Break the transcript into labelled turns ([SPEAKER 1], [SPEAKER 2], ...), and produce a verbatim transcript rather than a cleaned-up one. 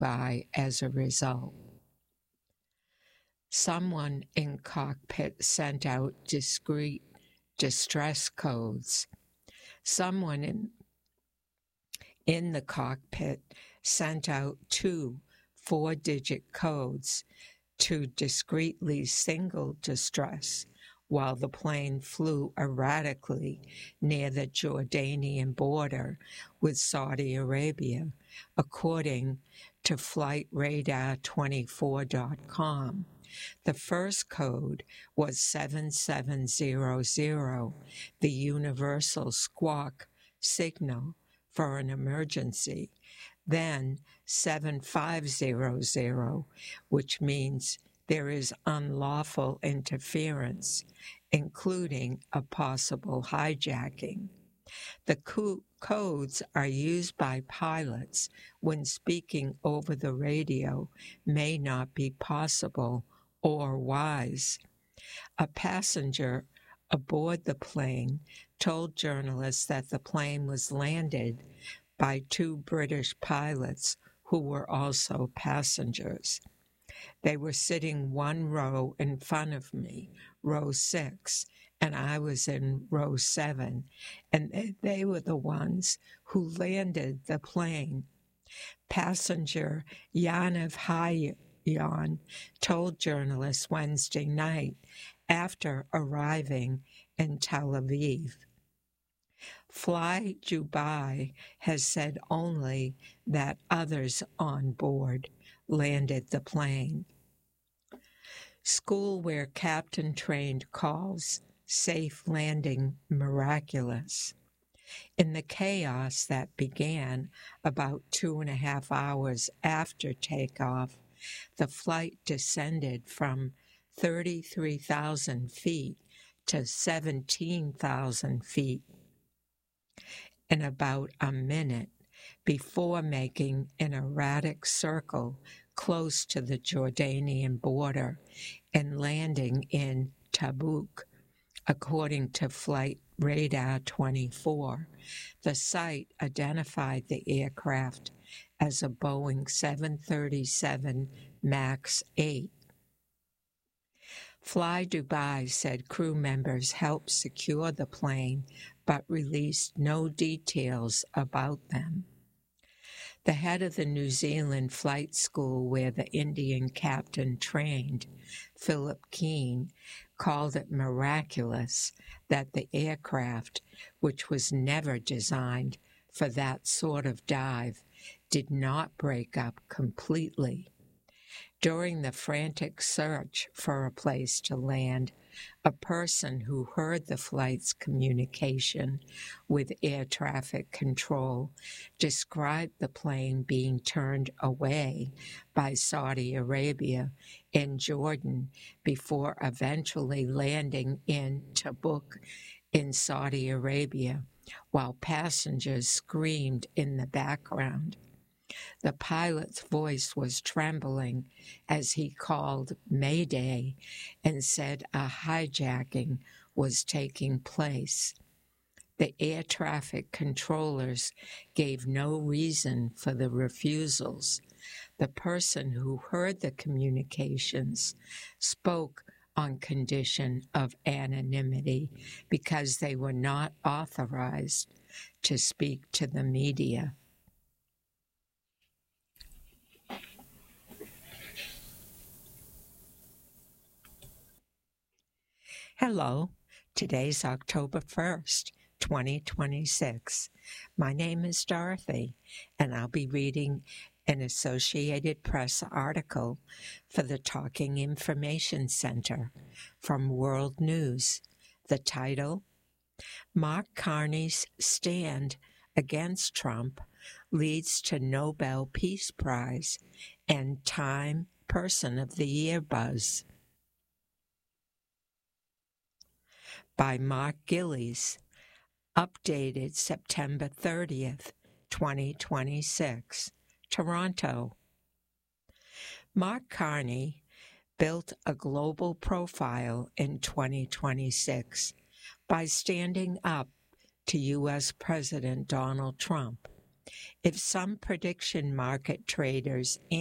[SPEAKER 1] Dubai as a result. Someone in cockpit sent out discreet distress codes. Someone in, in the cockpit sent out two four-digit codes to discreetly signal distress while the plane flew erratically near the Jordanian border with Saudi Arabia, according to flight radar twenty-four dot com. The first code was seven seven zero zero, the universal squawk signal for an emergency, then seven five zero zero, which means there is unlawful interference, including a possible hijacking. The co- codes are used by pilots when speaking over the radio may not be possible or wise. A passenger aboard the plane told journalists that the plane was landed by two British pilots who were also passengers. They were sitting one row in front of me, row six, and I was in row seven, and they, they were the ones who landed the plane. Passenger Yaniv Hayan told journalists Wednesday night after arriving in Tel Aviv. Fly Dubai has said only that others on board landed the plane. School where captain trained calls safe landing miraculous. In the chaos that began about two and a half hours after takeoff, the flight descended from thirty-three thousand feet to seventeen thousand feet in about a minute before making an erratic circle close to the Jordanian border and landing in Tabuk, according to Flight Radar twenty-four. The site identified the aircraft as a Boeing seven thirty-seven MAX eight. Fly Dubai said crew members helped secure the plane but released no details about them. The head of the New Zealand flight school where the Indian captain trained, Philip Keane, called it miraculous that the aircraft, which was never designed for that sort of dive, did not break up completely. During the frantic search for a place to land, a person who heard the flight's communication with air traffic control described the plane being turned away by Saudi Arabia and Jordan before eventually landing in Tabuk in Saudi Arabia, while passengers screamed in the background. The pilot's voice was trembling as he called Mayday and said a hijacking was taking place. The air traffic controllers gave no reason for the refusals. The person who heard the communications spoke on condition of anonymity because they were not authorized to speak to the media. Hello, today's October first, twenty twenty-six. My name is Dorothy, and I'll be reading an Associated Press article for the Talking Information Center from World News. The title, Mark Carney's Stand Against Trump Leads to Nobel Peace Prize and Time Person of the Year buzz. By Mark Gillies, updated September thirtieth, twenty twenty-six, Toronto. Mark Carney built a global profile in twenty twenty-six by standing up to U S President Donald Trump. If some prediction market traders